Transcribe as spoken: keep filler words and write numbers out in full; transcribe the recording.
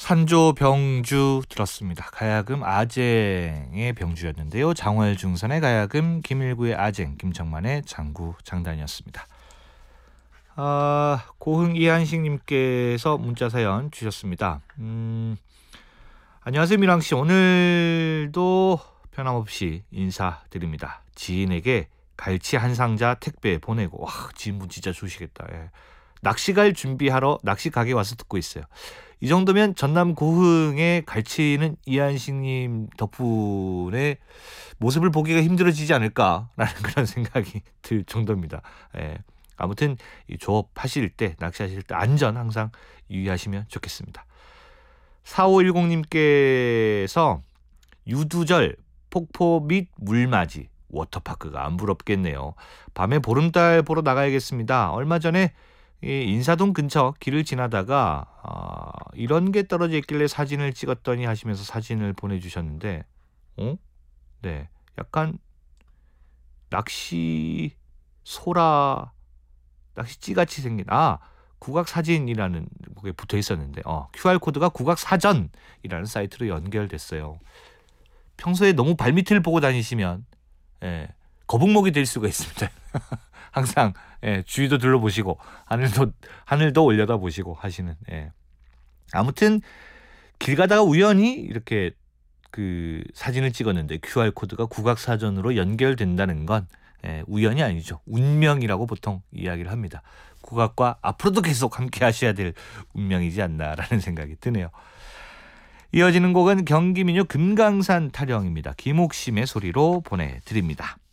산조 병주 들었습니다. 가야금 아쟁의 병주였는데요. 장월중선의 가야금, 김일구의 아쟁, 김청만의 장구 장단이었습니다. 아, 고흥 이한식님께서 문자 사연 주셨습니다. 음, 안녕하세요 미랑씨. 오늘도 변함없이 인사드립니다. 지인에게 갈치 한 상자 택배 보내고, 와, 지인분 진짜 좋으시겠다. 예. 낚시 갈 준비하러 낚시 가게 와서 듣고 있어요. 이 정도면 전남 고흥의 갈치는 이한식님 덕분에 모습을 보기가 힘들어지지 않을까라는 그런 생각이 들 정도입니다. 예. 아무튼 이 조업하실 때, 낚시하실 때 안전 항상 유의하시면 좋겠습니다. 사오일공님께서 유두절 폭포 및 물맞이 워터파크가 안 부럽겠네요. 밤에 보름달 보러 나가야겠습니다. 얼마 전에 인사동 근처 길을 지나다가 어, 이런 게 떨어져 있길래 사진을 찍었더니 하시면서 사진을 보내주셨는데, 어? 네, 약간 낚시 소라 낚시찌같이 생긴 아 국악사진이라는 게 붙어 있었는데 어, 큐알코드가 국악사전이라는 사이트로 연결됐어요. 평소에 너무 발밑을 보고 다니시면 예, 거북목이 될 수가 있습니다. 항상 예, 주위도 둘러보시고 하늘도 하늘도 올려다 보시고 하시는. 예. 아무튼 길 가다가 우연히 이렇게 그 사진을 찍었는데 큐알코드가 국악사전으로 연결된다는 건 예, 우연이 아니죠. 운명이라고 보통 이야기를 합니다. 국악과 앞으로도 계속 함께 하셔야 될 운명이지 않나라는 생각이 드네요. 이어지는 곡은 경기민요 금강산 타령입니다. 김옥심의 소리로 보내드립니다.